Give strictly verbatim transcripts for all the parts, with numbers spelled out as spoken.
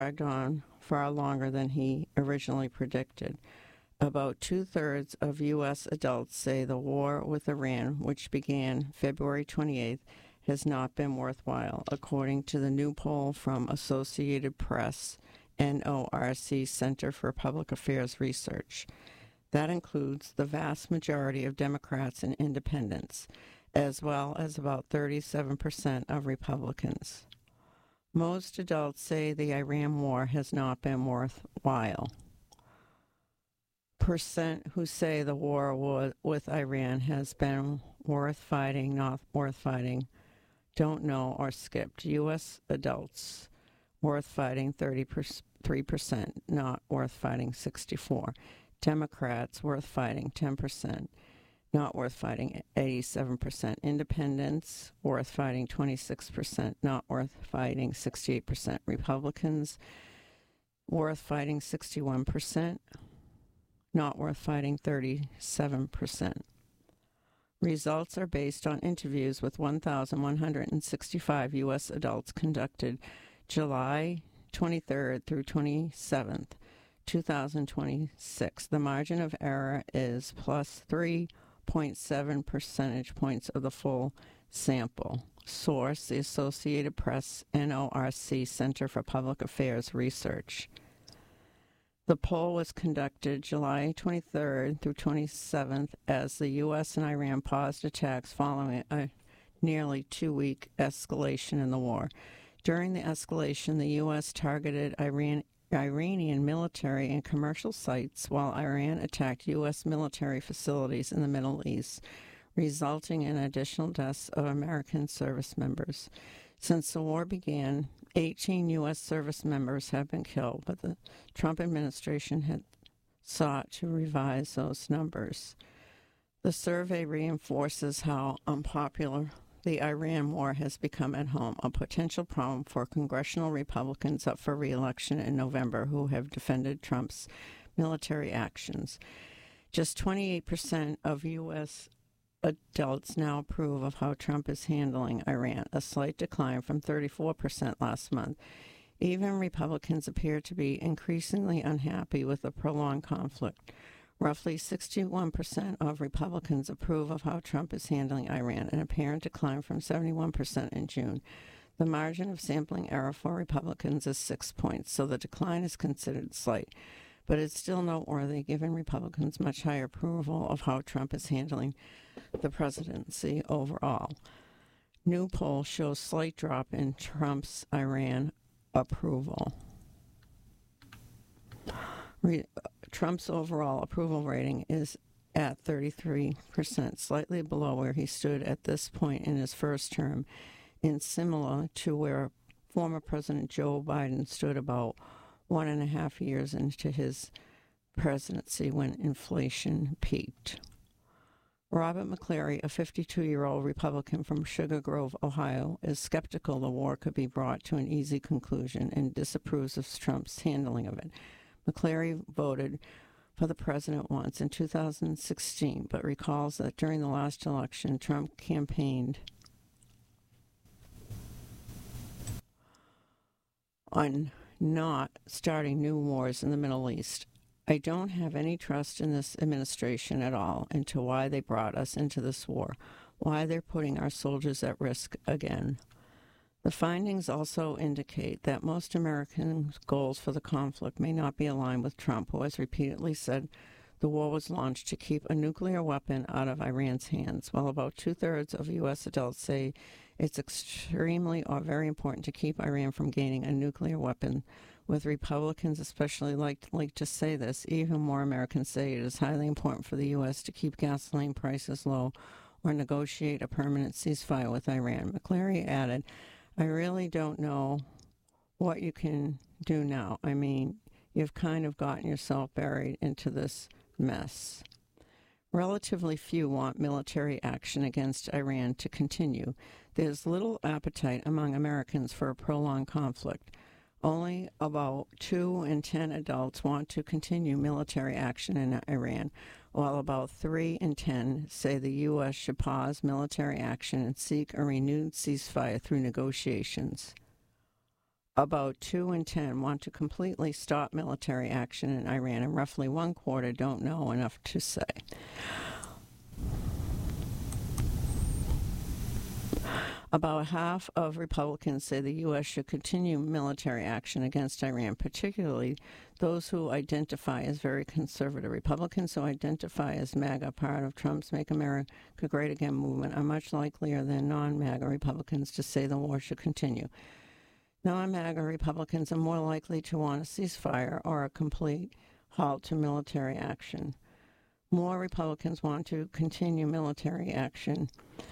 dragged on far longer than he originally predicted. About two-thirds of U S adults say the war with Iran, which began February twenty-eighth, has not been worthwhile, according to the new poll from Associated Press, N O R C Center for Public Affairs Research. That includes the vast majority of Democrats and independents, as well as about thirty-seven percent of Republicans. Most adults say the Iran war has not been worthwhile. Percent who say the war wa- with Iran has been worth fighting, not worth fighting, don't know or skipped. U S adults worth fighting thirty-three percent, not worth fighting sixty-four. Democrats worth fighting ten percent, not worth fighting eighty-seven percent. Independents worth fighting twenty-six percent, not worth fighting sixty-eight percent. Republicans worth fighting sixty-one percent, not worth fighting thirty-seven percent. Results are based on interviews with one thousand one hundred sixty-five U S adults conducted July twenty-third through twenty-seventh, two thousand twenty-six. The margin of error is plus three point seven percentage points of the full sample. Source, the Associated Press, N O R C Center for Public Affairs Research. The poll was conducted July twenty-third through twenty-seventh as the U S and Iran paused attacks following a nearly two-week escalation in the war. During the escalation, the U S targeted Iran, Iranian military and commercial sites while Iran attacked U S military facilities in the Middle East, resulting in additional deaths of American service members. Since the war began, eighteen U S service members have been killed, but the Trump administration had sought to revise those numbers. The survey reinforces how unpopular the Iran war has become at home, a potential problem for congressional Republicans up for re-election in November who have defended Trump's military actions. Just twenty-eight percent of U S adults now approve of how Trump is handling Iran, a slight decline from thirty-four percent last month. Even Republicans appear to be increasingly unhappy with the prolonged conflict. Roughly sixty-one percent of Republicans approve of how Trump is handling Iran, an apparent decline from seventy-one percent in June. The margin of sampling error for Republicans is six points, so the decline is considered slight. But it's still noteworthy given Republicans' much higher approval of how Trump is handling the presidency overall. New poll shows slight drop in Trump's Iran approval. Re- Trump's overall approval rating is at thirty-three percent, slightly below where he stood at this point in his first term, and similar to where former President Joe Biden stood about one and a half years into his presidency when inflation peaked. Robert McCleary, a fifty-two-year-old Republican from Sugar Grove, Ohio, is skeptical the war could be brought to an easy conclusion and disapproves of Trump's handling of it. McCleary voted for the president once in two thousand sixteen, but recalls that during the last election, Trump campaigned on not starting new wars in the Middle East. I don't have any trust in this administration at all into why they brought us into this war, why they're putting our soldiers at risk again. The findings also indicate that most Americans' goals for the conflict may not be aligned with Trump, who has repeatedly said the war was launched to keep a nuclear weapon out of Iran's hands, while about two-thirds of U S adults say it's extremely or very important to keep Iran from gaining a nuclear weapon. With Republicans especially like, like to say this, even more Americans say it is highly important for the U S to keep gasoline prices low or negotiate a permanent ceasefire with Iran. McCleary added, I really don't know what you can do now. I mean, you've kind of gotten yourself buried into this mess. Relatively few want military action against Iran to continue. There's little appetite among Americans for a prolonged conflict. Only about two in ten adults want to continue military action in Iran, while about three in ten say the U S should pause military action and seek a renewed ceasefire through negotiations. about two in ten want to completely stop military action in Iran, and roughly one quarter don't know enough to say. About half of Republicans say the U S should continue military action against Iran, particularly those who identify as very conservative. Republicans who identify as MAGA, part of Trump's Make America Great Again movement, are much likelier than non-MAGA Republicans to say the war should continue. Non-MAGA Republicans are more likely to want a ceasefire or a complete halt to military action. More Republicans want to continue military action.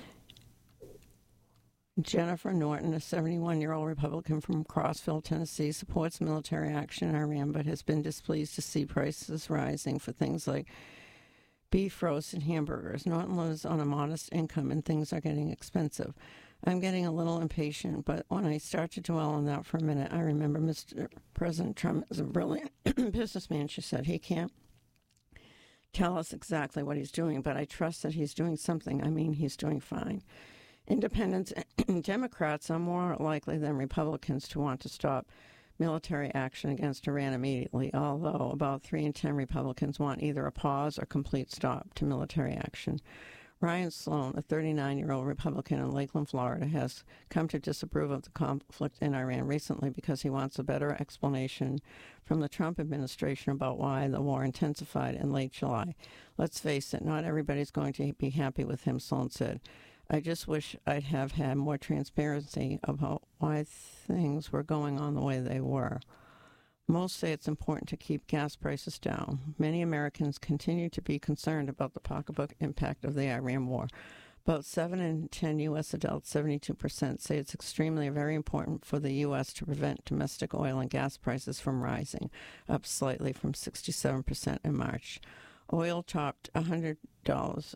Jennifer Norton, a seventy-one-year-old Republican from Crossville, Tennessee, supports military action in Iran, but has been displeased to see prices rising for things like beef roast and hamburgers. Norton lives on a modest income, and things are getting expensive. I'm getting a little impatient, but when I start to dwell on that for a minute, I remember Mister President Trump is a brilliant businessman, she said. He can't tell us exactly what he's doing, but I trust that he's doing something. I mean, he's doing fine. Independents and Democrats are more likely than Republicans to want to stop military action against Iran immediately, although about three in ten Republicans want either a pause or complete stop to military action. Ryan Sloan, a thirty-nine-year-old Republican in Lakeland, Florida, has come to disapprove of the conflict in Iran recently because he wants a better explanation from the Trump administration about why the war intensified in late July. Let's face it, not everybody's going to be happy with him, Sloan said. I just wish I'd have had more transparency about why things were going on the way they were. Most say it's important to keep gas prices down. Many Americans continue to be concerned about the pocketbook impact of the Iran war. About seven in ten U S adults, seventy-two percent, say it's extremely very important for the U S to prevent domestic oil and gas prices from rising, up slightly from sixty-seven percent in March. Oil topped one hundred dollars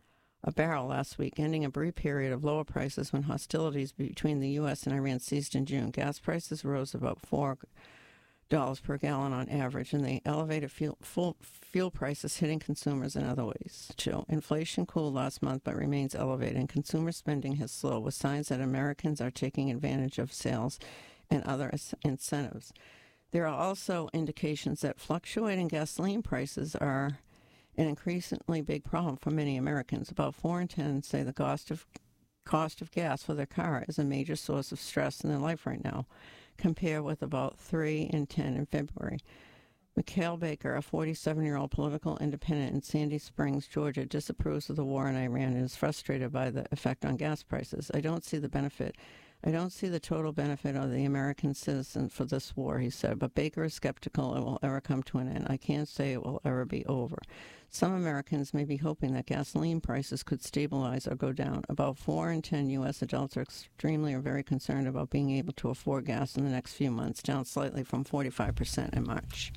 a barrel last week, ending a brief period of lower prices when hostilities between the U S and Iran ceased in June. Gas prices rose about four dollars per gallon on average, and the elevated fuel, full, fuel prices hitting consumers in other ways, too. Inflation cooled last month but remains elevated, and consumer spending has slowed, with signs that Americans are taking advantage of sales and other incentives. There are also indications that fluctuating gasoline prices are an increasingly big problem for many Americans. About four in ten say the cost of cost of gas for their car is a major source of stress in their life right now, compared with about three in ten in February. Mikhail Baker, a forty-seven-year-old political independent in Sandy Springs, Georgia, disapproves of the war in Iran and is frustrated by the effect on gas prices. I don't see the benefit. I don't see the total benefit of the American citizen for this war, he said, but Baker is skeptical it will ever come to an end. I can't say it will ever be over. Some Americans may be hoping that gasoline prices could stabilize or go down. About four in ten U S adults are extremely or very concerned about being able to afford gas in the next few months, down slightly from forty-five percent in March.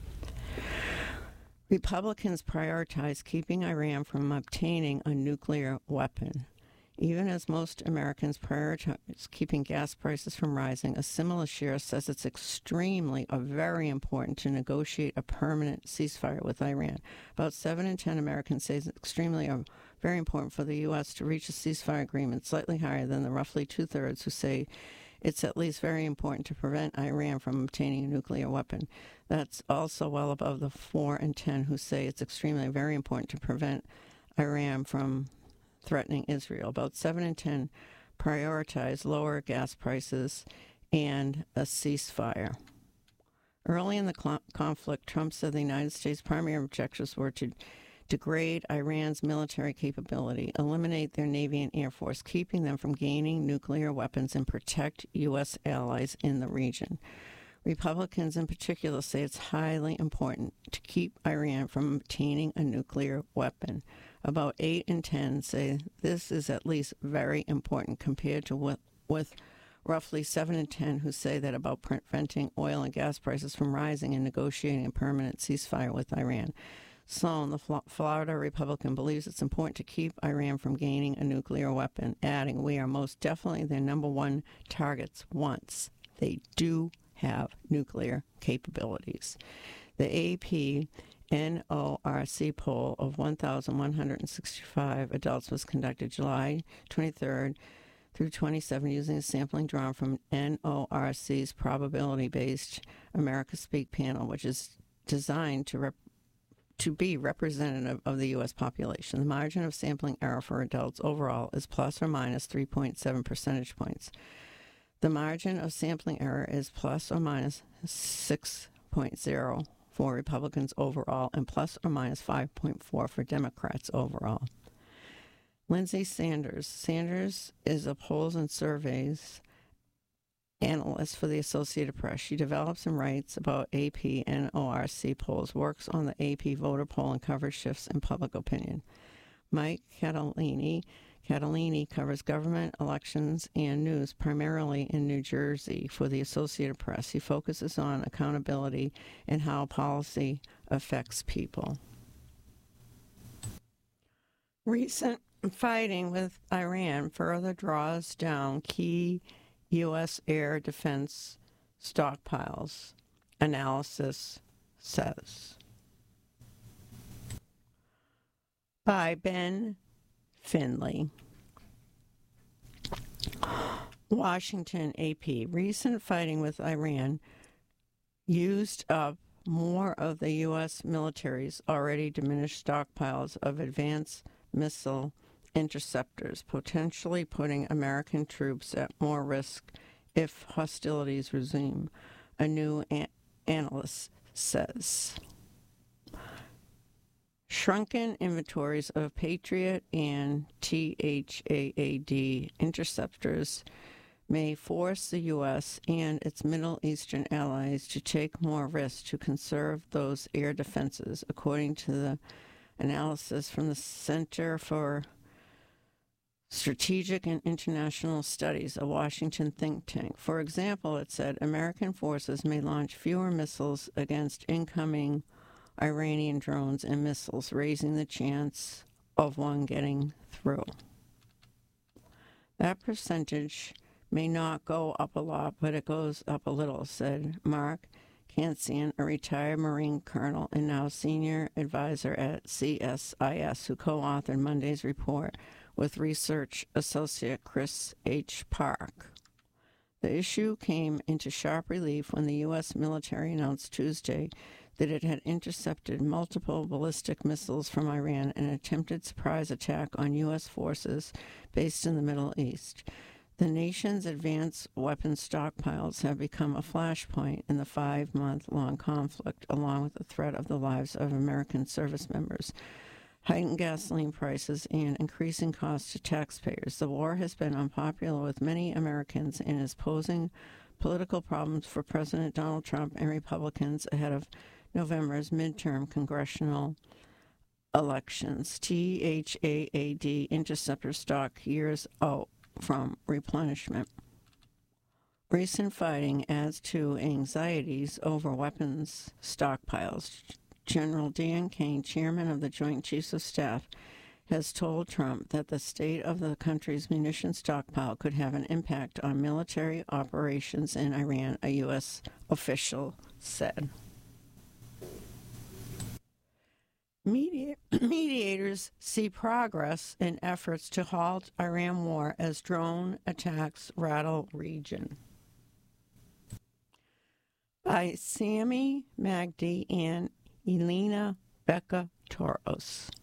Republicans prioritize keeping Iran from obtaining a nuclear weapon. Even as most Americans prioritize keeping gas prices from rising, a similar share says it's extremely or very important to negotiate a permanent ceasefire with Iran. About seven in ten Americans say it's extremely or very important for the U S to reach a ceasefire agreement, slightly higher than the roughly two-thirds who say it's at least very important to prevent Iran from obtaining a nuclear weapon. That's also well above the four in ten who say it's extremely very important to prevent Iran from threatening Israel. About seven in ten prioritize lower gas prices and a ceasefire. Early in the cl- conflict, Trump said the United States' primary objectives were to degrade Iran's military capability, eliminate their Navy and Air Force, keeping them from gaining nuclear weapons, and protect U S allies in the region. Republicans in particular say it's highly important to keep Iran from obtaining a nuclear weapon. About eight in ten say this is at least very important, compared to with, with roughly seven in ten who say that about preventing oil and gas prices from rising and negotiating a permanent ceasefire with Iran. Sloan, the Florida Republican, believes it's important to keep Iran from gaining a nuclear weapon, adding, "We are most definitely their number one targets once they do have nuclear capabilities." The A P N O R C poll of one thousand one hundred sixty-five adults was conducted July twenty-third, through twenty-seven using a sampling drawn from N O R C's probability-based America Speak panel, which is designed to rep- to be representative of the U S population. The margin of sampling error for adults overall is plus or minus three point seven percentage points. The margin of sampling error is plus or minus six point zero for Republicans overall and plus or minus five point four for Democrats overall. Lindsay Sanders. Sanders is a polls and surveys analyst for the Associated Press. She develops and writes about A P and O R C polls, works on the A P voter poll, and covers shifts in public opinion. Mike Catalini. Catalini covers government, elections, and news primarily in New Jersey for the Associated Press. He focuses on accountability and how policy affects people. Recent fighting with Iran further draws down key U S air defense stockpiles, analysis says. By Ben Finley. Washington, A P. Recent fighting with Iran used up more of the U S military's already diminished stockpiles of advanced missile interceptors, potentially putting American troops at more risk if hostilities resume, a new an- analyst says. Shrunken inventories of Patriot and T H A A D interceptors may force the U S and its Middle Eastern allies to take more risks to conserve those air defenses, according to the analysis from the Center for Strategic and International Studies, a Washington think tank. For example, it said American forces may launch fewer missiles against incoming Iranian drones and missiles, raising the chance of one getting through. That percentage may not go up a lot, but it goes up a little, said Mark Kansian, a retired Marine colonel and now senior advisor at C S I S, who co-authored Monday's report with research associate Chris H. Park. The issue came into sharp relief when the U S military announced Tuesday that it had intercepted multiple ballistic missiles from Iran in an attempted surprise attack on U S forces based in the Middle East. The nation's advanced weapons stockpiles have become a flashpoint in the five-month-long conflict, along with the threat of the lives of American service members, heightened gasoline prices, and increasing costs to taxpayers. The war has been unpopular with many Americans and is posing political problems for President Donald Trump and Republicans ahead of November's midterm congressional elections. T H A A D interceptor stock years out from replenishment. Recent fighting adds to anxieties over weapons stockpiles. General Dan Kane, chairman of the Joint Chiefs of Staff, has told Trump that the state of the country's munition stockpile could have an impact on military operations in Iran, a U S official said. Medi- mediators see progress in efforts to halt Iran war as drone attacks rattle region. By Sammy Magdi and Elena Becca Toros.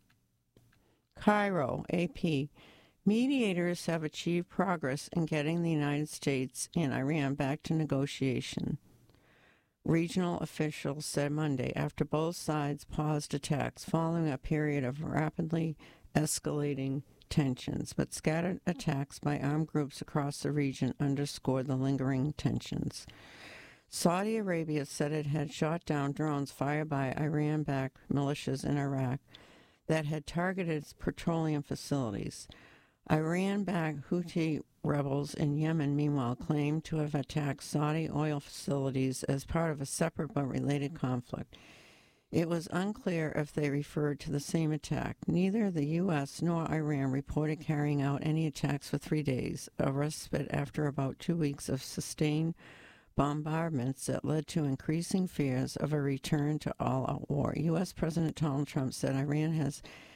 Cairo, A P. Mediators have achieved progress in getting the United States and Iran back to negotiation, regional officials said Monday, after both sides paused attacks following a period of rapidly escalating tensions. But scattered attacks by armed groups across the region underscored the lingering tensions. Saudi Arabia said it had shot down drones fired by Iran-backed militias in Iraq that had targeted its petroleum facilities. Iran-backed Houthi rebels in Yemen, meanwhile, claimed to have attacked Saudi oil facilities as part of a separate but related conflict. It was unclear if they referred to the same attack. Neither the U S nor Iran reported carrying out any attacks for three days, a respite after about two weeks of sustained bombardments that led to increasing fears of a return to all-out war. U S. President Donald Trump said Iran has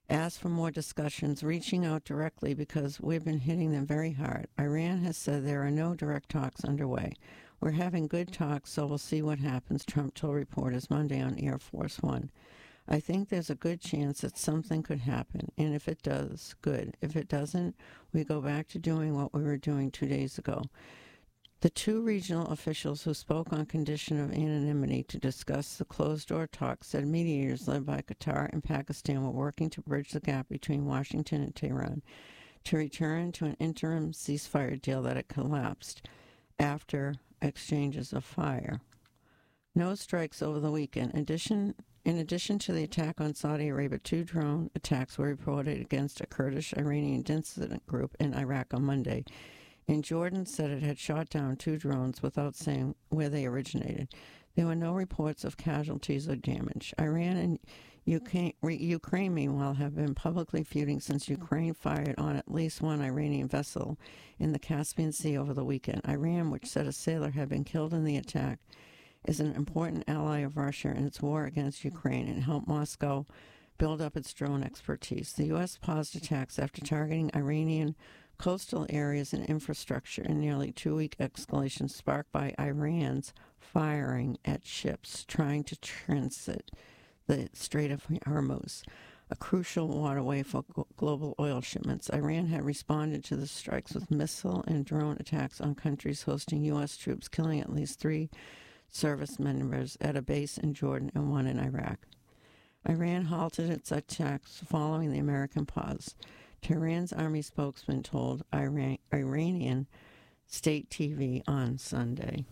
asked for more discussions, reaching out directly because we've been hitting them very hard. Iran has said there are no direct talks underway. We're having good talks, so we'll see what happens, Trump told reporters Monday on Air Force One. I think there's a good chance that something could happen, and if it does, good. If it doesn't, we go back to doing what we were doing two days ago. The two regional officials who spoke on condition of anonymity to discuss the closed-door talks said mediators led by Qatar and Pakistan were working to bridge the gap between Washington and Tehran to return to an interim ceasefire deal that had collapsed after exchanges of fire. No strikes over the weekend. Addition, in addition to the attack on Saudi Arabia, two drone attacks were reported against a Kurdish-Iranian dissident group in Iraq on Monday. And Jordan said it had shot down two drones without saying where they originated. There were no reports of casualties or damage. Iran and Ukraine, Ukraine, meanwhile, have been publicly feuding since Ukraine fired on at least one Iranian vessel in the Caspian Sea over the weekend. Iran, which said a sailor had been killed in the attack, is an important ally of Russia in its war against Ukraine and helped Moscow build up its drone expertise. The U S paused attacks after targeting Iranian coastal areas and infrastructure in nearly two-week escalation sparked by Iran's firing at ships trying to transit the Strait of Hormuz, a crucial waterway for global oil shipments. Iran had responded to the strikes with missile and drone attacks on countries hosting U S troops, killing at least three service members at a base in Jordan and one in Iraq. Iran halted its attacks following the American pause. Tehran's army spokesman told Iran, Iranian state T V on Sunday.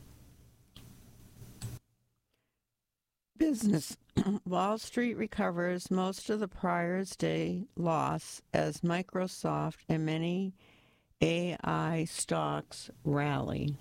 Business. Wall Street recovers most of the prior day loss as Microsoft and many A I stocks rally.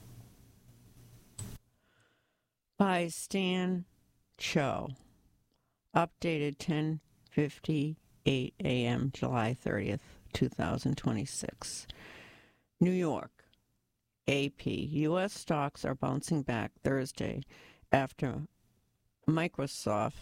By Stan Cho. Updated ten fifty-eight a.m. July thirtieth, twenty twenty-six. New York. A P. U S stocks are bouncing back Thursday after Microsoft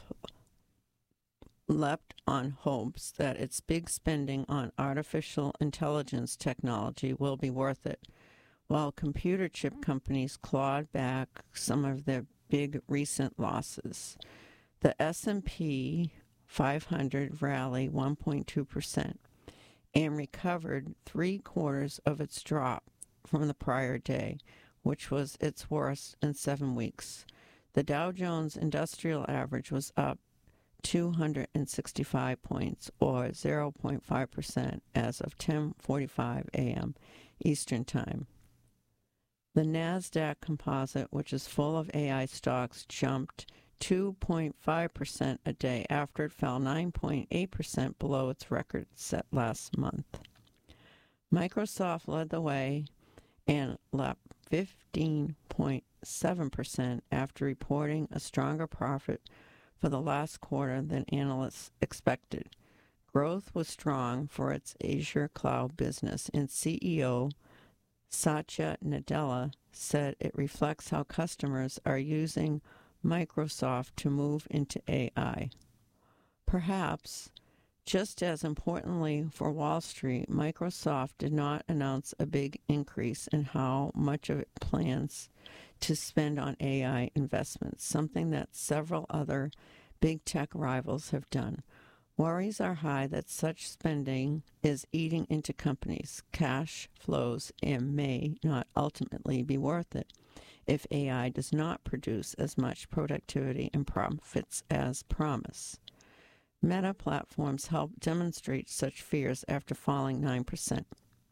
leapt on hopes that its big spending on artificial intelligence technology will be worth it, while computer chip companies clawed back some of their big recent losses. The S and P five hundred rallied one point two percent and recovered three quarters of its drop from the prior day, which was its worst in seven weeks. The Dow Jones Industrial Average was up two hundred sixty-five points, or zero point five percent, as of ten forty-five a.m. Eastern Time. The NASDAQ Composite, which is full of A I stocks, jumped two point five percent a day after it fell nine point eight percent below its record set last month. Microsoft led the way and leapt fifteen point seven percent after reporting a stronger profit for the last quarter than analysts expected. Growth was strong for its Azure cloud business, and C E O Satya Nadella said it reflects how customers are using Microsoft to move into A I. Perhaps, just as importantly for Wall Street, Microsoft did not announce a big increase in how much of it plans to spend on A I investments, something that several other big tech rivals have done. Worries are high that such spending is eating into companies' cash flows and may not ultimately be worth it if A I does not produce as much productivity and profits as promised. Meta Platforms helped demonstrate such fears after falling nine percent.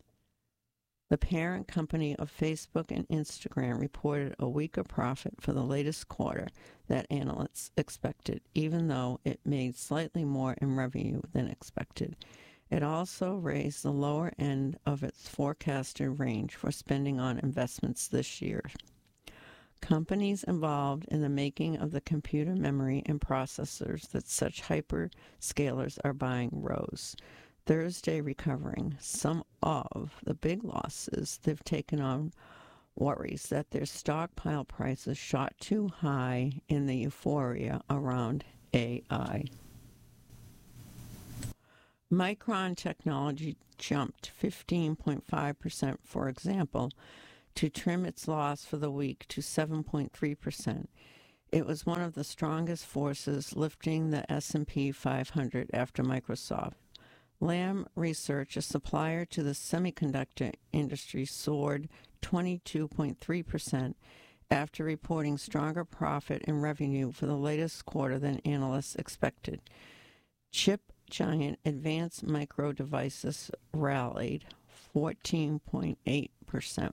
The parent company of Facebook and Instagram reported a weaker profit for the latest quarter than analysts expected, even though it made slightly more in revenue than expected. It also raised the lower end of its forecasted range for spending on investments this year. Companies involved in the making of the computer memory and processors that such hyperscalers are buying rose Thursday, recovering some of the big losses they've taken on worries that their stockpile prices shot too high in the euphoria around A I. Micron Technology jumped fifteen point five percent, for example, to trim its loss for the week to seven point three percent. It was one of the strongest forces lifting the S and P five hundred after Microsoft. Lam Research, a supplier to the semiconductor industry, soared twenty-two point three percent after reporting stronger profit and revenue for the latest quarter than analysts expected. Chip giant Advanced Micro Devices rallied fourteen point eight percent.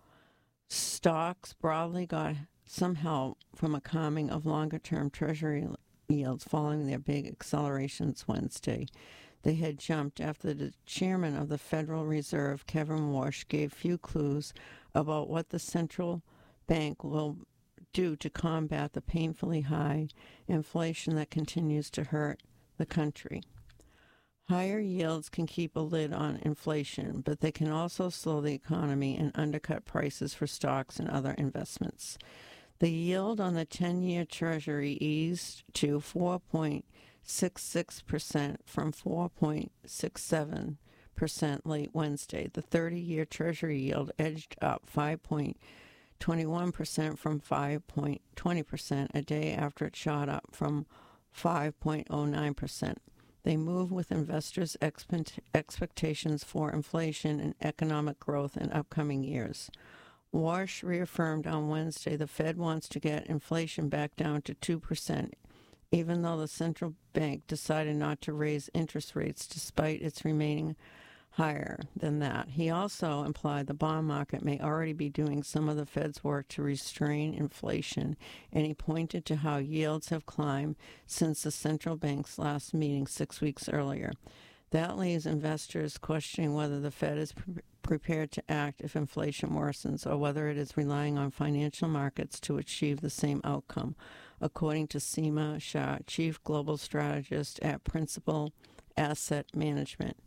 Stocks broadly got some help from a calming of longer-term Treasury yields following their big accelerations Wednesday. They had jumped after the chairman of the Federal Reserve, Kevin Warsh, gave few clues about what the central bank will do to combat the painfully high inflation that continues to hurt the country. Higher yields can keep a lid on inflation, but they can also slow the economy and undercut prices for stocks and other investments. The yield on the ten-year Treasury eased to four point six six percent from four point six seven percent late Wednesday. The thirty-year Treasury yield edged up five point two one percent from five point two zero percent a day after it shot up from five point zero nine percent. They move with investors' expect- expectations for inflation and economic growth in upcoming years. Warsh reaffirmed on Wednesday the Fed wants to get inflation back down to two percent, even though the central bank decided not to raise interest rates despite its remaining higher than that. He also implied the bond market may already be doing some of the Fed's work to restrain inflation, and he pointed to how yields have climbed since the central bank's last meeting six weeks earlier. That leaves investors questioning whether the Fed is pre- prepared to act if inflation worsens or whether it is relying on financial markets to achieve the same outcome, according to Seema Shah, Chief Global Strategist at Principal Asset Management.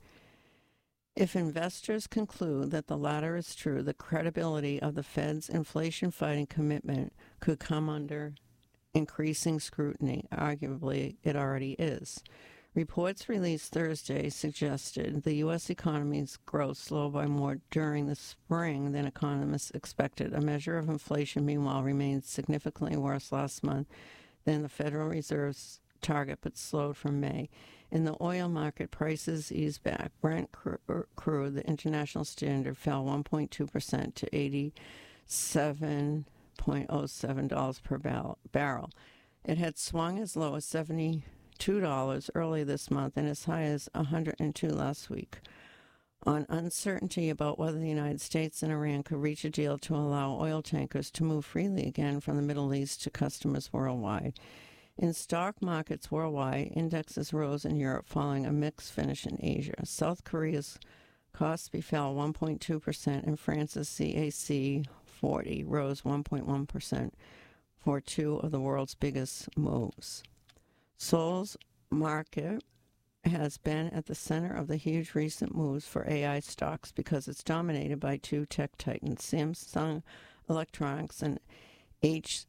If investors conclude that the latter is true, the credibility of the Fed's inflation-fighting commitment could come under increasing scrutiny. Arguably, it already is. Reports released Thursday suggested the U S economy's growth slowed by more during the spring than economists expected. A measure of inflation, meanwhile, remained significantly worse last month than the Federal Reserve's target, but slowed from May. In the oil market, prices eased back. Brent crude, the international standard, fell one point two percent to eighty-seven point oh seven dollars per barrel. It had swung as low as seventy-two dollars early this month and as high as one hundred two dollars last week. On uncertainty about whether the United States and Iran could reach a deal to allow oil tankers to move freely again from the Middle East to customers worldwide. In stock markets worldwide, indexes rose in Europe following a mixed finish in Asia. South Korea's Kospi fell one point two percent and France's C A C forty rose one point one percent for two of the world's biggest moves. Seoul's market has been at the center of the huge recent moves for A I stocks because it's dominated by two tech titans, Samsung Electronics and H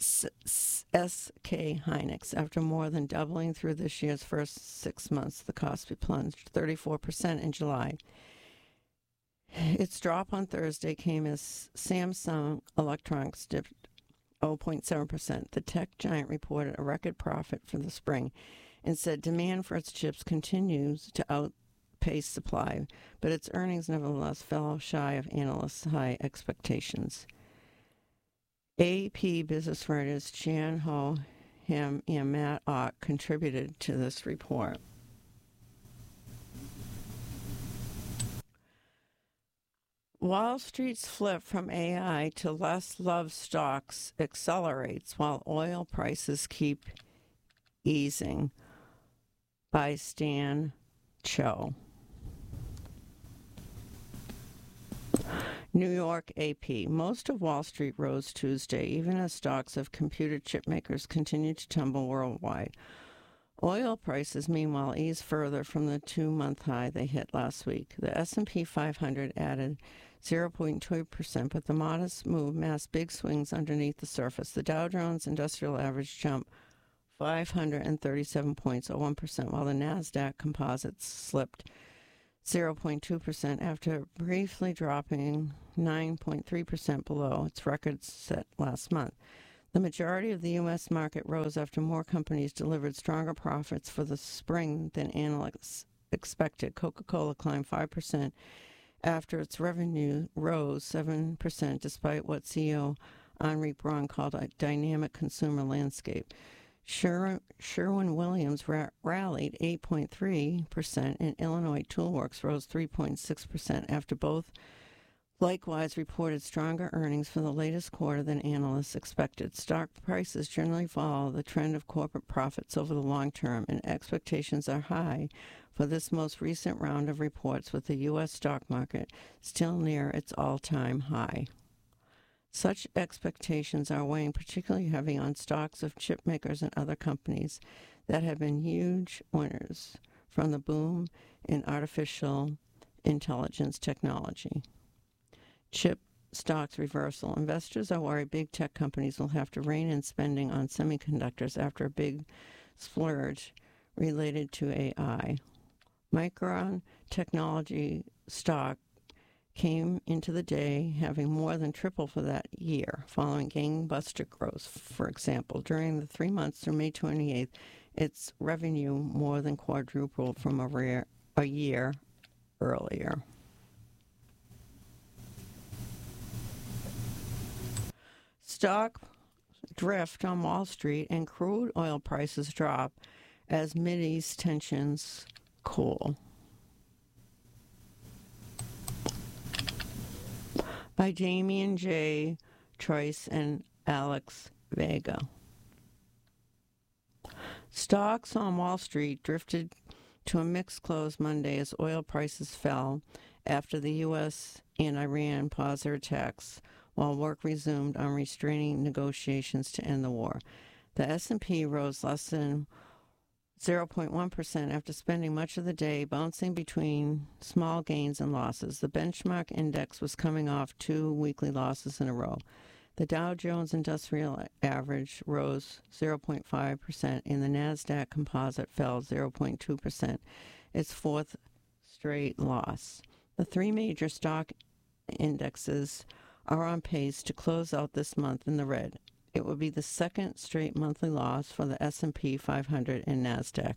S K Hynix. After more than doubling through this year's first six months, the Kospi plunged thirty-four percent in July. Its drop on Thursday came as Samsung Electronics dipped zero point seven percent. The tech giant reported a record profit for the spring and said demand for its chips continues to outpace supply, but its earnings nevertheless fell shy of analysts' high expectations. A P business writers Chan Ho Ham and Matt Ott contributed to this report. Wall Street's flip from A I to less loved stocks accelerates while oil prices keep easing, by Stan Cho. New York A P. Most of Wall Street rose Tuesday, even as stocks of computer chip makers continued to tumble worldwide. Oil prices, meanwhile, eased further from the two-month high they hit last week. The S and P five hundred added zero point two percent, but the modest move masked big swings underneath the surface. The Dow Jones Industrial Average jumped five hundred thirty-seven points, or one percent, while the NASDAQ composite slipped zero point two percent after briefly dropping nine point three percent below its record set last month. The majority of the U S market rose after more companies delivered stronger profits for the spring than analysts expected. Coca-Cola climbed five percent after its revenue rose seven percent, despite what C E O Henri Braun called a dynamic consumer landscape. Sher- Sherwin-Williams ra- rallied eight point three percent, and Illinois Toolworks rose three point six percent after both likewise reported stronger earnings for the latest quarter than analysts expected. Stock prices generally follow the trend of corporate profits over the long term, and expectations are high for this most recent round of reports, with the U S stock market still near its all-time high. Such expectations are weighing particularly heavy on stocks of chip makers and other companies that have been huge winners from the boom in artificial intelligence technology. Chip stocks reversal. Investors are worried big tech companies will have to rein in spending on semiconductors after a big splurge related to A I. Micron Technology stock came into the day having more than tripled for that year, following gangbuster growth. For example, during the three months through May twenty-eighth, its revenue more than quadrupled from a, rare, a year earlier. Stock drift on Wall Street and crude oil prices drop as Mideast tensions cool. By Damian J. Trice and Alex Vega. Stocks on Wall Street drifted to a mixed close Monday as oil prices fell after the U S and Iran paused their attacks while work resumed on restraining negotiations to end the war. The S and P rose less than zero point one percent after spending much of the day bouncing between small gains and losses. The benchmark index was coming off two weekly losses in a row. The Dow Jones Industrial Average rose zero point five percent, and the NASDAQ Composite fell zero point two percent, its fourth straight loss. The three major stock indexes are on pace to close out this month in the red. It will be the second straight monthly loss for the S and P five hundred and NASDAQ.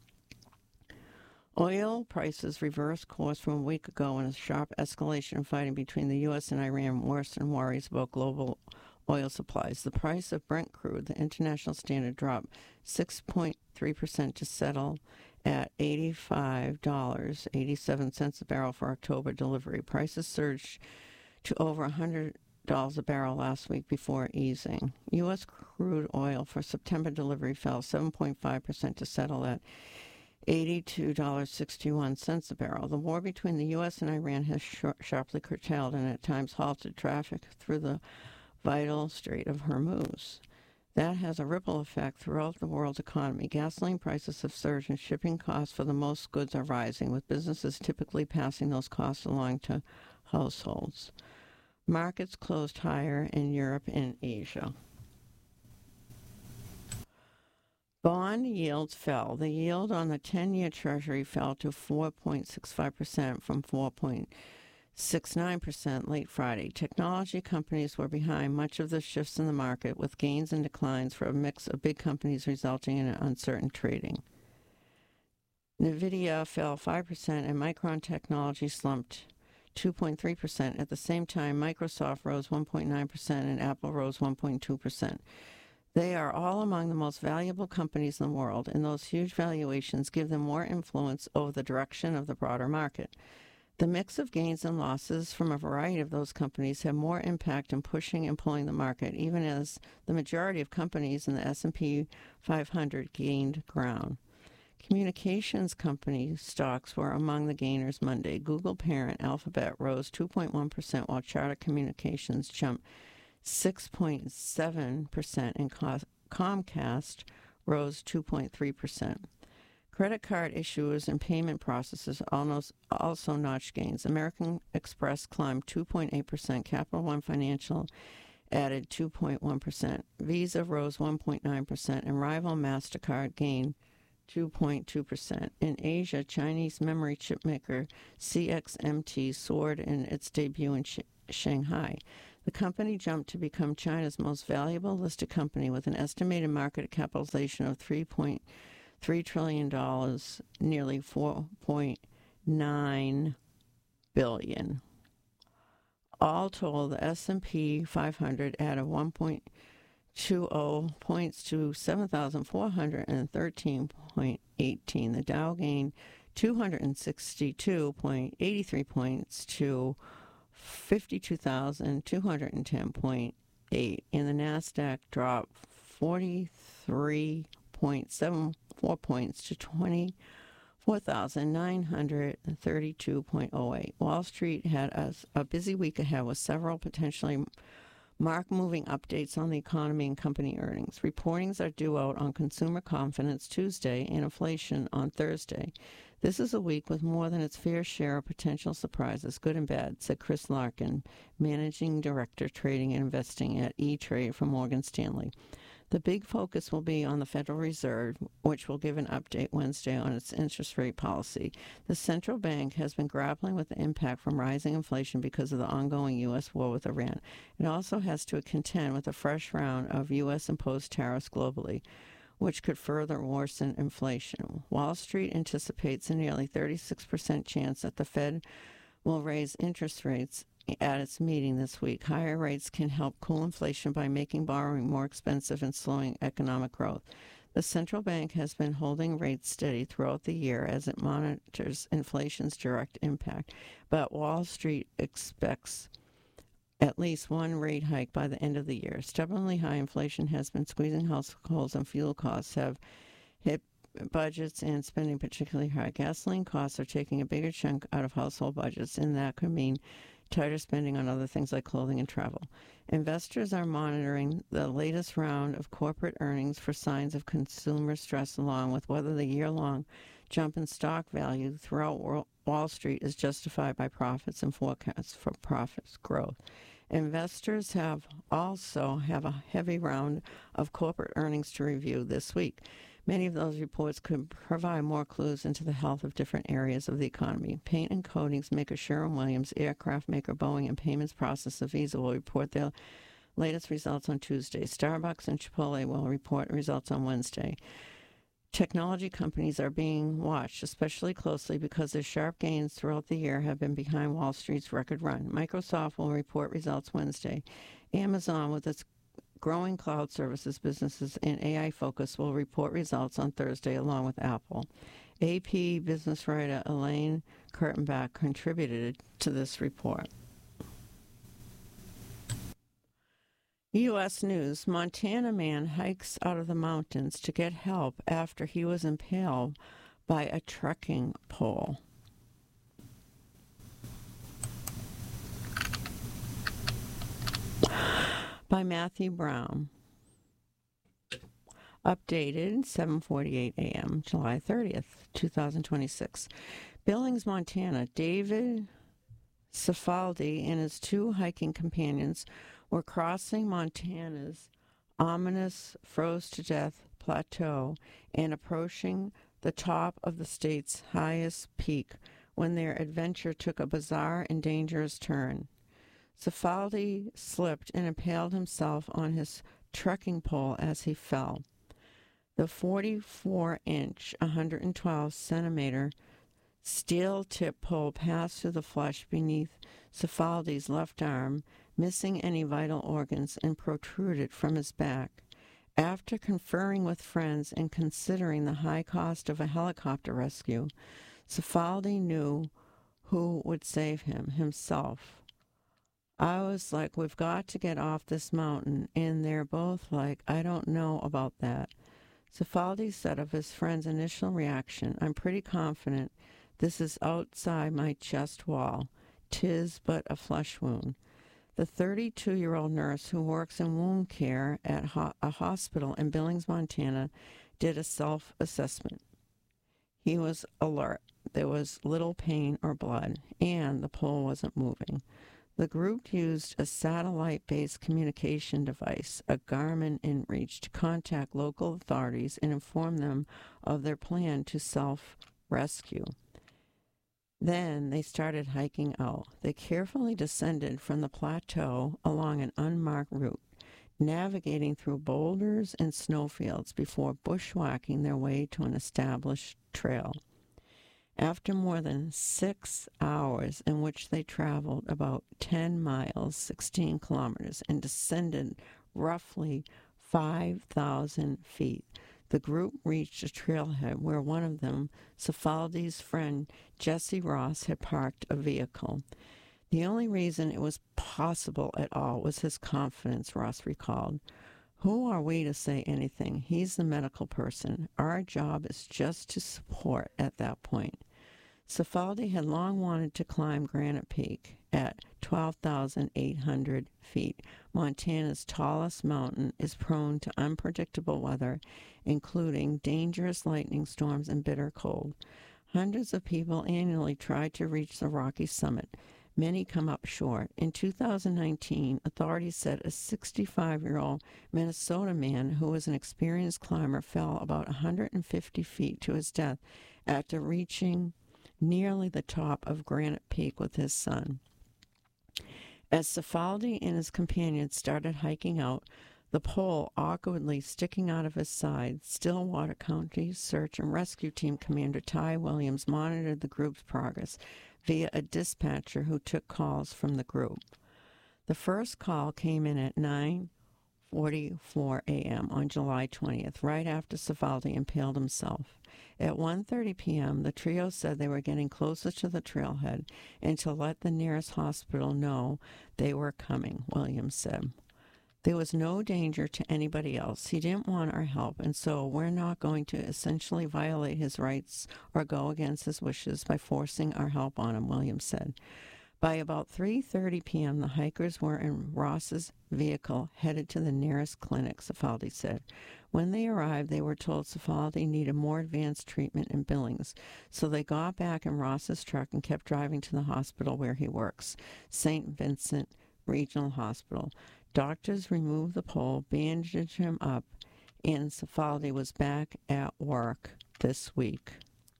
Oil prices reversed course from a week ago in a sharp escalation of fighting between the U S and Iran worsened worries about global oil supplies. The price of Brent crude, the international standard, dropped six point three percent to settle at eighty-five dollars and eighty-seven cents a barrel for October delivery. Prices surged to over one hundred dollars a barrel last week before easing. U S crude oil for September delivery fell seven point five percent to settle at eighty-two dollars and sixty-one cents a barrel. The war between the U S and Iran has sh- sharply curtailed and at times halted traffic through the vital Strait of Hormuz. That has a ripple effect throughout the world's economy. Gasoline prices have surged and shipping costs for the most goods are rising, with businesses typically passing those costs along to households. Markets closed higher in Europe and Asia. Bond yields fell. The yield on the ten-year Treasury fell to four point six five percent from four point six nine percent late Friday. Technology companies were behind much of the shifts in the market, with gains and declines for a mix of big companies resulting in uncertain trading. NVIDIA fell five percent and Micron Technology slumped two point three percent. At the same time, Microsoft rose one point nine percent and Apple rose one point two percent. They are all among the most valuable companies in the world, and those huge valuations give them more influence over the direction of the broader market. The mix of gains and losses from a variety of those companies have more impact in pushing and pulling the market, even as the majority of companies in the S and P five hundred gained ground. Communications company stocks were among the gainers Monday. Google parent Alphabet rose two point one percent, while Charter Communications jumped six point seven percent, and Comcast rose two point three percent. Credit card issuers and payment processors almost also notched gains. American Express climbed two point eight percent. Capital One Financial added two point one percent. Visa rose one point nine percent, and rival MasterCard gained two point two percent. In Asia, Chinese memory chip maker C X M T soared in its debut in Sh- Shanghai. The company jumped to become China's most valuable listed company with an estimated market capitalization of three point three trillion dollars, nearly four point nine billion dollars. All told, the S and P five hundred added one point two zero points to seven thousand four hundred thirteen point one eight. The Dow gained two hundred sixty-two point eight three points to fifty-two thousand two hundred ten point eight, and the NASDAQ dropped forty-three point seven four points to twenty-four thousand nine hundred thirty-two point zero eight. Wall Street had a, a busy week ahead with several potentially mark-moving updates on the economy and company earnings. Reportings are due out on consumer confidence Tuesday and inflation on Thursday. This is a week with more than its fair share of potential surprises, good and bad, said Chris Larkin, Managing Director, Trading and Investing at E-Trade for Morgan Stanley. The big focus will be on the Federal Reserve, which will give an update Wednesday on its interest rate policy. The central bank has been grappling with the impact from rising inflation because of the ongoing U S war with Iran. It also has to contend with a fresh round of U S-imposed tariffs globally, which could further worsen inflation. Wall Street anticipates a nearly thirty-six percent chance that the Fed will raise interest rates at its meeting this week. Higher rates can help cool inflation by making borrowing more expensive and slowing economic growth. The central bank has been holding rates steady throughout the year as it monitors inflation's direct impact, but Wall Street expects at least one rate hike by the end of the year. Stubbornly high inflation has been squeezing households, and fuel costs have hit budgets and spending particularly high. Gasoline costs are taking a bigger chunk out of household budgets, and that could mean tighter spending on other things like clothing and travel. Investors are monitoring the latest round of corporate earnings for signs of consumer stress, along with whether the year-long jump in stock value throughout Wall Street is justified by profits and forecasts for profits growth. Investors have also have a heavy round of corporate earnings to review this week. Many of those reports could provide more clues into the health of different areas of the economy. Paint and coatings maker Sherwin-Williams, aircraft maker Boeing, and payments processor Visa will report their latest results on Tuesday. Starbucks and Chipotle will report results on Wednesday. Technology companies are being watched especially closely because their sharp gains throughout the year have been behind Wall Street's record run. Microsoft will report results Wednesday. Amazon, with its growing cloud services businesses and A I focus, will report results on Thursday along with Apple. A P business writer Elaine Kurtenbach contributed to this report. U S News: Montana man hikes out of the mountains to get help after he was impaled by a trekking pole. By Matthew Brown. Updated seven forty-eight a.m., July thirtieth, twenty twenty-six. Billings, Montana. David Cifaldi and his two hiking companions were crossing Montana's ominous froze-to-death plateau and approaching the top of the state's highest peak when their adventure took a bizarre and dangerous turn. Cifaldi slipped and impaled himself on his trekking pole as he fell. The forty-four inch, one hundred twelve centimeter steel-tip pole passed through the flesh beneath Cifaldi's left arm, missing any vital organs, and protruded from his back. After conferring with friends and considering the high cost of a helicopter rescue, Cifaldi knew who would save him, himself. I was like, we've got to get off this mountain, and they're both like, I don't know about that. Cifaldi said of his friend's initial reaction, I'm pretty confident this is outside my chest wall. 'Tis but a flesh wound. The thirty-two-year-old nurse who works in wound care at ho- a hospital in Billings, Montana, did a self-assessment. He was alert. There was little pain or blood, and the pole wasn't moving. The group used a satellite-based communication device, a Garmin InReach, to contact local authorities and inform them of their plan to self-rescue. Then they started hiking out. They carefully descended from the plateau along an unmarked route, navigating through boulders and snowfields before bushwhacking their way to an established trail. After more than six hours in which they traveled about ten miles, sixteen kilometers, and descended roughly five thousand feet, the group reached a trailhead where one of them, Cifaldi's friend Jesse Ross, had parked a vehicle. The only reason it was possible at all was his confidence, Ross recalled. Who are we to say anything? He's the medical person. Our job is just to support at that point. Cifaldi had long wanted to climb Granite Peak at twelve thousand eight hundred feet. Montana's tallest mountain is prone to unpredictable weather, including dangerous lightning storms and bitter cold. Hundreds of people annually try to reach the rocky summit. Many come up short. In two thousand nineteen, authorities said a sixty-five-year-old Minnesota man who was an experienced climber fell about one hundred fifty feet to his death after reaching nearly the top of Granite Peak with his son. As Cifaldi and his companions started hiking out, the pole awkwardly sticking out of his side, Stillwater County Search and Rescue Team Commander Ty Williams monitored the group's progress via a dispatcher who took calls from the group. The first call came in at nine forty-four a.m. on July twentieth, right after Cifaldi impaled himself. At one thirty p.m., the trio said they were getting closer to the trailhead and to let the nearest hospital know they were coming, Williams said. There was no danger to anybody else. He didn't want our help, and so we're not going to essentially violate his rights or go against his wishes by forcing our help on him, Williams said. By about three thirty p.m., the hikers were in Ross's vehicle headed to the nearest clinic, Cifaldi said. When they arrived, they were told Cifaldi needed more advanced treatment in Billings, so they got back in Ross's truck and kept driving to the hospital where he works, Saint Vincent Regional Hospital. Doctors removed the pole, bandaged him up, and Cifaldi was back at work this week.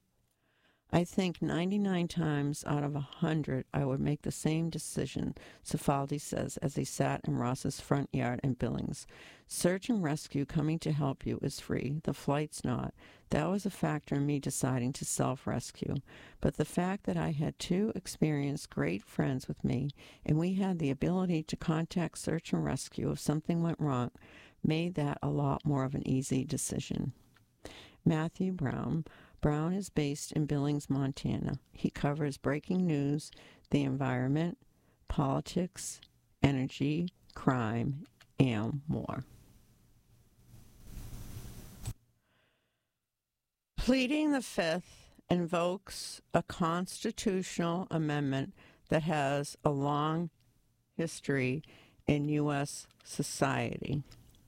I think ninety-nine times out of one hundred I would make the same decision, Cifaldi says as he sat in Ross's front yard in Billings. Search and rescue coming to help you is free. The flight's not. That was a factor in me deciding to self-rescue. But the fact that I had two experienced great friends with me and we had the ability to contact search and rescue if something went wrong made that a lot more of an easy decision. Matthew Brown. Brown is based in Billings, Montana. He covers breaking news, the environment, politics, energy, crime, and more. Pleading the Fifth invokes a constitutional amendment that has a long history in U S society.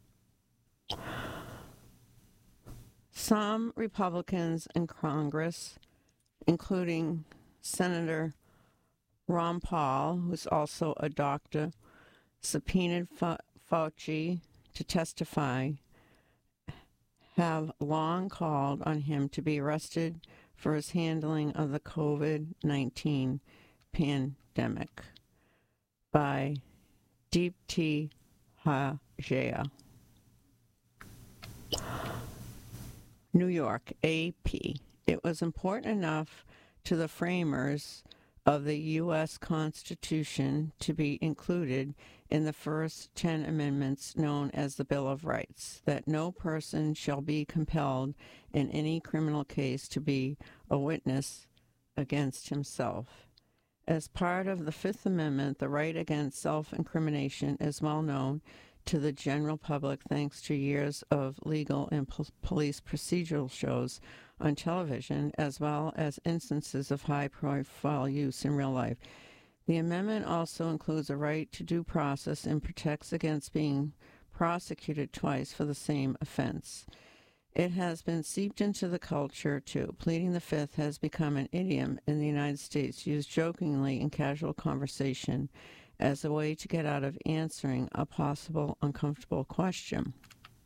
Some Republicans in Congress, including Senator Ron Paul, who's also a doctor, subpoenaed Fa- Fauci to testify, have long called on him to be arrested for his handling of the COVID nineteen pandemic by Deepti Hajea. New York, A P. It was important enough to the framers of the U S Constitution to be included in the first ten amendments known as the Bill of Rights, that no person shall be compelled in any criminal case to be a witness against himself. As part of the Fifth Amendment, the right against self-incrimination is well known to the general public thanks to years of legal and po- police procedural shows on television, as well as instances of high-profile use in real life. The amendment also includes a right to due process and protects against being prosecuted twice for the same offense. It has been seeped into the culture, too. Pleading the Fifth has become an idiom in the United States used jokingly in casual conversation as a way to get out of answering a possible uncomfortable question.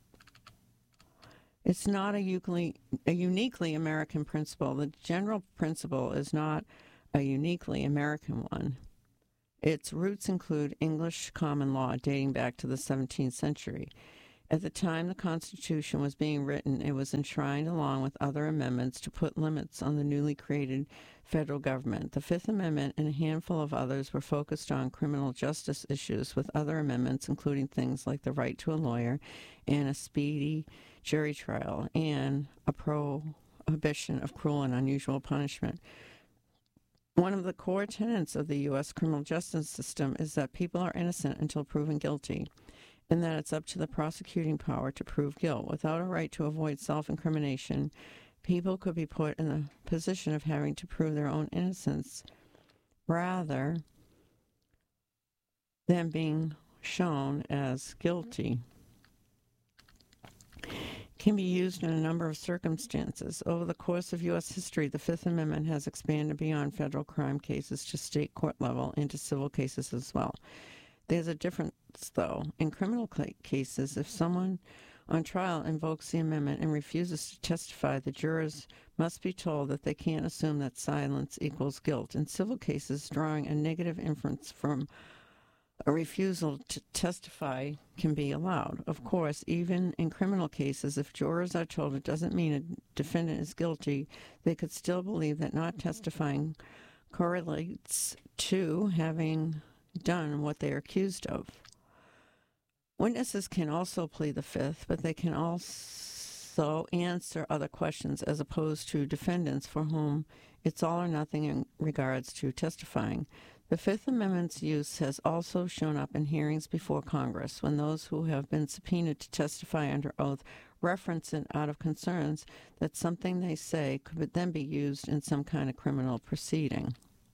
It's not a uniquely, a uniquely American principle. The general principle is not a uniquely American one. Its roots include English common law dating back to the seventeenth century. At the time the Constitution was being written, it was enshrined along with other amendments to put limits on the newly created federal government. The Fifth Amendment and a handful of others were focused on criminal justice issues, with other amendments including things like the right to a lawyer and a speedy jury trial and a prohibition of cruel and unusual punishment. One of the core tenets of the U S criminal justice system is that people are innocent until proven guilty, and that it's up to the prosecuting power to prove guilt. Without a right to avoid self-incrimination, people could be put in the position of having to prove their own innocence rather than being shown as guilty. Can be used in a number of circumstances. Over the course of U S history, the Fifth Amendment has expanded beyond federal crime cases to state court level into civil cases as well. There's a difference, though. In criminal cases, if someone on trial invokes the amendment and refuses to testify, the jurors must be told that they can't assume that silence equals guilt. In civil cases, drawing a negative inference from a refusal to testify can be allowed. Of course, even in criminal cases, if jurors are told it doesn't mean a defendant is guilty, they could still believe that not testifying correlates to having done what they are accused of. Witnesses can also plead the Fifth, but they can also answer other questions as opposed to defendants for whom it's all or nothing in regards to testifying. The Fifth Amendment's use has also shown up in hearings before Congress when those who have been subpoenaed to testify under oath reference it out of concerns that something they say could then be used in some kind of criminal proceeding.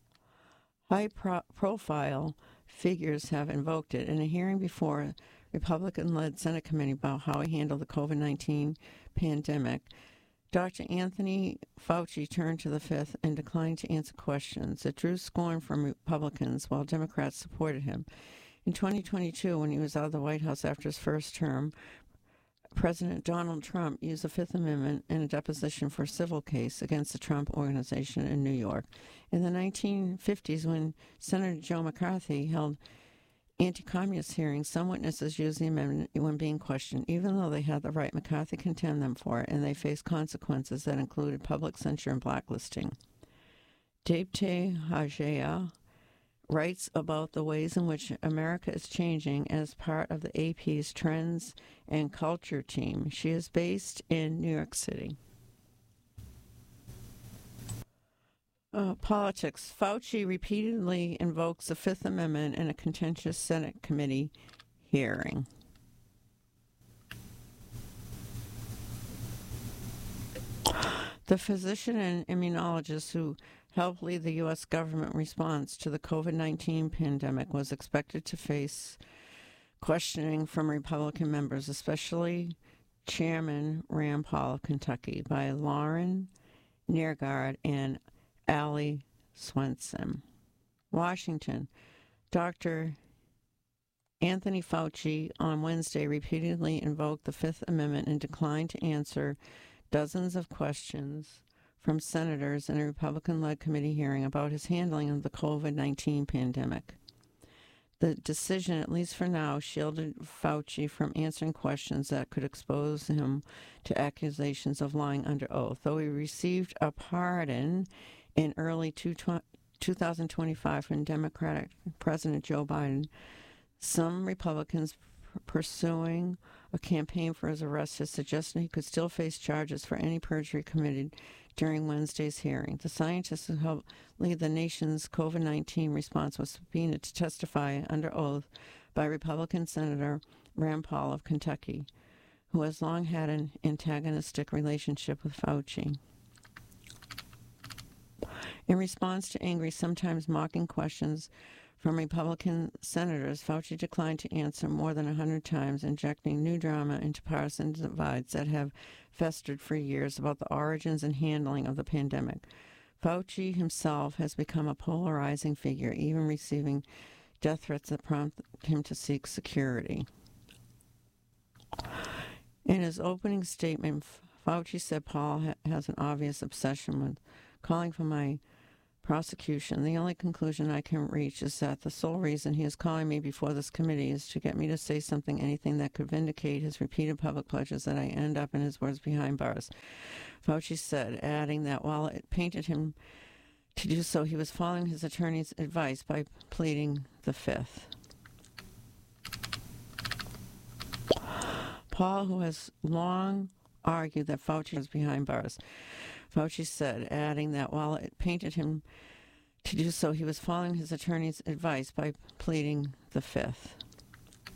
High-profile figures have invoked it. In a hearing before a Republican-led Senate committee about how he handled the COVID nineteen pandemic, Doctor Anthony Fauci turned to the Fifth and declined to answer questions. It drew scorn from Republicans while Democrats supported him. In twenty twenty-two, when he was out of the White House after his first term, President Donald Trump used the Fifth Amendment in a deposition for a civil case against the Trump Organization in New York. In the nineteen fifties, when Senator Joe McCarthy held anti-communist hearings, some witnesses used the amendment when being questioned, even though they had the right. McCarthy condemned them for it, and they faced consequences that included public censure and blacklisting. Debte Hajea writes about the ways in which America is changing as part of the A P's Trends and Culture team. She is based in New York City. Uh, politics. Fauci repeatedly invokes the Fifth Amendment in a contentious Senate committee hearing. The physician and immunologist who helped lead the U S government response to the COVID nineteen pandemic was expected to face questioning from Republican members, especially Chairman Rand Paul of Kentucky, by Lauren Neergard and Allie Swenson. Washington. Doctor Anthony Fauci on Wednesday repeatedly invoked the Fifth Amendment and declined to answer dozens of questions from senators in a Republican-led committee hearing about his handling of the COVID nineteen pandemic. The decision, at least for now, shielded Fauci from answering questions that could expose him to accusations of lying under oath. Though he received a pardon in early two thousand twenty-five from Democratic President Joe Biden, some Republicans pursuing a campaign for his arrest has suggested he could still face charges for any perjury committed during Wednesday's hearing. The scientist who helped lead the nation's COVID nineteen response was subpoenaed to testify under oath by Republican Senator Rand Paul of Kentucky, who has long had an antagonistic relationship with Fauci. In response to angry, sometimes mocking questions from Republican senators, Fauci declined to answer more than a hundred times, injecting new drama into partisan divides that have festered for years about the origins and handling of the pandemic. Fauci himself has become a polarizing figure, even receiving death threats that prompted him to seek security. In his opening statement, Fauci said Paul ha- has an obvious obsession with calling for my prosecution. The only conclusion I can reach is that the sole reason he is calling me before this committee is to get me to say something, anything that could vindicate his repeated public pledges that I end up, in his words, behind bars. Fauci said, adding that while it painted him to do so, he was following his attorney's advice by pleading the fifth. Paul, who has long argued that Fauci was behind bars, Fauci said, adding that while it painted him to do so, he was following his attorney's advice by pleading the fifth.